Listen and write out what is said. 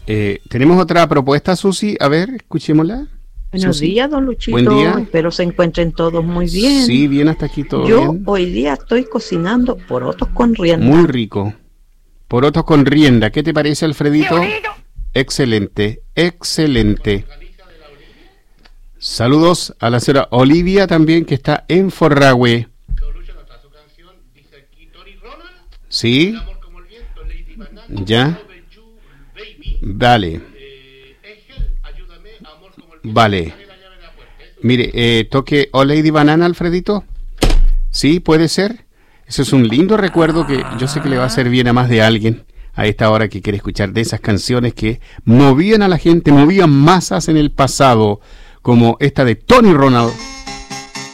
Tenemos otra propuesta, Susi. A ver, escuchémosla. Buenos Susi. días, don Luchito. Buen día. Espero se encuentren todos muy bien. Sí, bien hasta aquí todo Yo bien. hoy día estoy cocinando porotos con rienda. Muy rico. Porotos con rienda. ¿Qué te parece, Alfredito? Excelente, excelente. Saludos a la señora Olivia también, que está en Forragüe. ¿Sí? ¿Ya? Vale. Vale. Mire, toque Oh Lady Banana, Alfredito. ¿Sí? ¿Puede ser? Eso es un lindo recuerdo que yo sé que le va a hacer bien a más de alguien a esta hora que quiere escuchar de esas canciones que movían a la gente, movían masas en el pasado, como esta de Tony Ronald.